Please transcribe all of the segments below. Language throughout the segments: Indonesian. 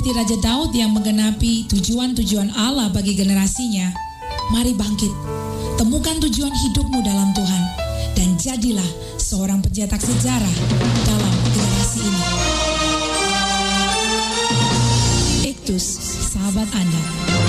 Raja Daud yang menggenapi tujuan-tujuan Allah bagi generasinya, mari bangkit, temukan tujuan hidupmu dalam Tuhan, dan jadilah seorang pencetak sejarah dalam generasi ini. Iktus, sahabat Anda.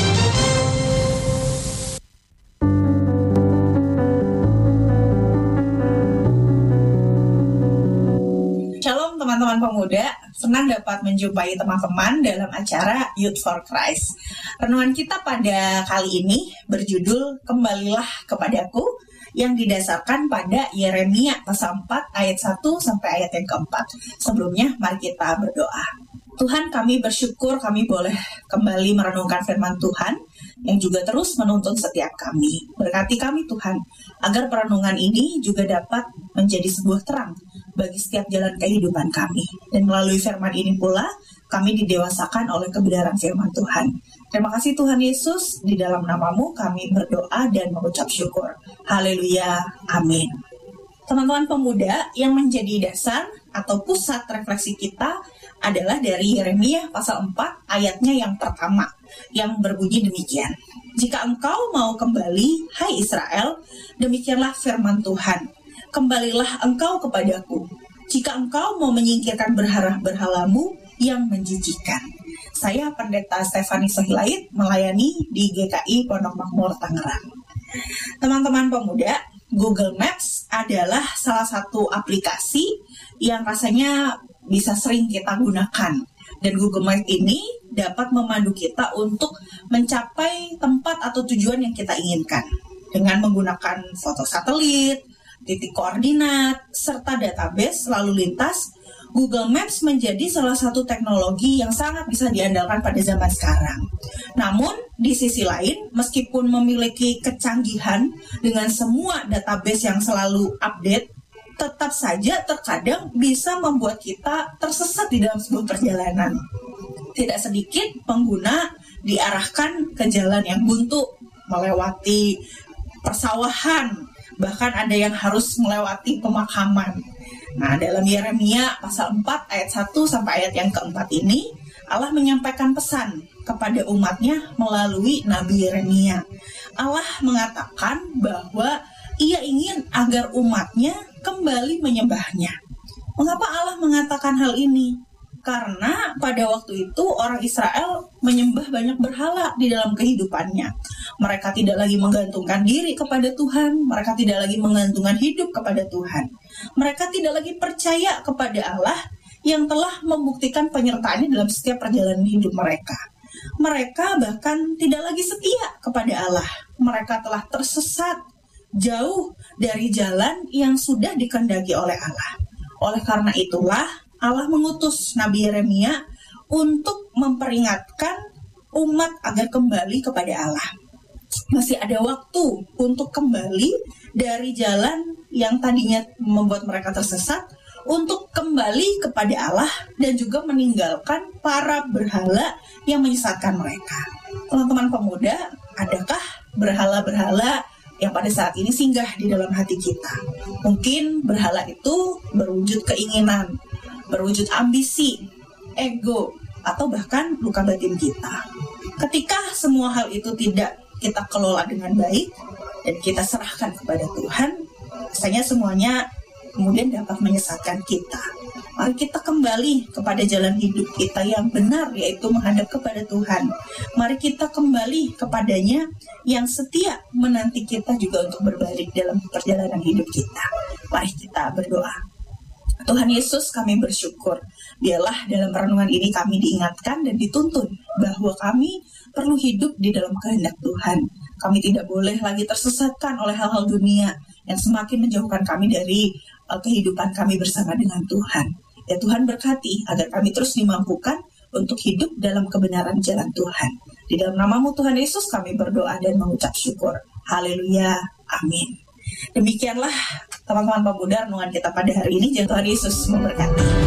Shalom teman-teman pemuda, senang dapat menjumpai teman-teman dalam acara Youth for Christ. Renungan kita pada kali ini berjudul Kembalilah Kepadaku, yang didasarkan pada Yeremia pasal 4 ayat 1 sampai ayat yang keempat. Sebelumnya mari kita berdoa. Tuhan, kami bersyukur kami boleh kembali merenungkan firman Tuhan yang juga terus menuntun setiap kami. Berkati kami Tuhan, agar perenungan ini juga dapat menjadi sebuah terang bagi setiap jalan kehidupan kami. Dan melalui firman ini pula, kami didewasakan oleh kebenaran firman Tuhan. Terima kasih Tuhan Yesus, di dalam nama-Mu kami berdoa dan mengucap syukur. Haleluya, amin. Teman-teman pemuda, yang menjadi dasar atau pusat refleksi kita adalah dari Yeremia pasal 4 ayatnya yang pertama, yang berbunyi demikian. Jika engkau mau kembali, hai Israel, demikianlah firman Tuhan. Kembalilah engkau kepadaku, jika engkau mau menyingkirkan berhala-berhalamu yang menjijikan. Saya Pendeta Stefani Sohilait, melayani di GKI Pondok Makmur Tangerang. Teman-teman pemuda, Google Maps adalah salah satu aplikasi yang rasanya bisa sering kita gunakan. Dan Google Maps ini dapat memandu kita untuk mencapai tempat atau tujuan yang kita inginkan. Dengan menggunakan foto satelit, titik koordinat, serta database lalu lintas, Google Maps menjadi salah satu teknologi yang sangat bisa diandalkan pada zaman sekarang. Namun, di sisi lain, meskipun memiliki kecanggihan dengan semua database yang selalu update, tetap saja terkadang bisa membuat kita tersesat di dalam sebuah perjalanan. Tidak sedikit pengguna diarahkan ke jalan yang buntu, melewati persawahan, bahkan ada yang harus melewati pemakaman. Nah, dalam Yeremia pasal 4 ayat 1 sampai ayat yang keempat ini, Allah menyampaikan pesan kepada umatnya melalui Nabi Yeremia. Allah mengatakan bahwa Ia ingin agar umatnya kembali menyembahnya. Mengapa Allah mengatakan hal ini? Karena pada waktu itu orang Israel menyembah banyak berhala di dalam kehidupannya. Mereka tidak lagi menggantungkan diri kepada Tuhan, mereka tidak lagi menggantungkan hidup kepada Tuhan. Mereka tidak lagi percaya kepada Allah yang telah membuktikan penyertaannya dalam setiap perjalanan hidup mereka. Mereka bahkan tidak lagi setia kepada Allah. Mereka telah tersesat jauh dari jalan yang sudah dikehendaki oleh Allah. Oleh karena itulah Allah mengutus Nabi Yeremia untuk memperingatkan umat agar kembali kepada Allah. Masih ada waktu untuk kembali dari jalan yang tadinya membuat mereka tersesat, untuk kembali kepada Allah dan juga meninggalkan para berhala yang menyesatkan mereka. Teman-teman pemuda, adakah berhala-berhala yang pada saat ini singgah di dalam hati kita? Mungkin berhala itu berwujud keinginan, berwujud ambisi, ego, atau bahkan luka batin kita. Ketika semua hal itu tidak kita kelola dengan baik dan kita serahkan kepada Tuhan, rasanya semuanya kemudian dapat menyesatkan kita. Mari kita kembali kepada jalan hidup kita yang benar, yaitu menghadap kepada Tuhan. Mari kita kembali kepadanya yang setia menanti kita juga untuk berbalik dalam perjalanan hidup kita. Mari kita berdoa. Tuhan Yesus, kami bersyukur. Biarlah dalam renungan ini kami diingatkan dan dituntun bahwa kami perlu hidup di dalam kehendak Tuhan. Kami tidak boleh lagi tersesatkan oleh hal-hal dunia yang semakin menjauhkan kami dari kehidupan kami bersama dengan Tuhan. Ya Tuhan, berkati agar kami terus dimampukan untuk hidup dalam kebenaran jalan Tuhan. Di dalam nama-Mu Tuhan Yesus kami berdoa dan mengucap syukur. Haleluya, amin. Demikianlah teman-teman pemuda renungan kita pada hari ini. Tuhan Yesus memberkati.